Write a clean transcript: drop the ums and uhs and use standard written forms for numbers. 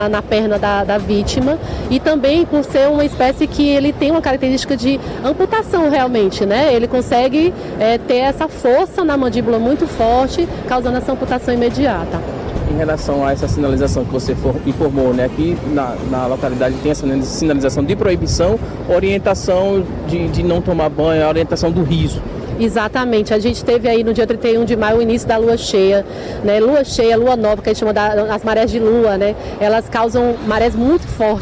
na perna da vítima, e também por ser uma espécie que ele tem uma característica de amputação realmente, né? Ele consegue ter essa força na mandíbula muito forte, causando essa amputação imediata. Em relação a essa sinalização que você informou, né? Aqui na localidade tem essa sinalização de proibição, orientação de não tomar banho, a orientação do riso. Exatamente, a gente teve aí no dia 31 de maio o início da lua cheia, né? Lua cheia, lua nova, que a gente chama das marés de lua, né? Elas causam marés muito fortes.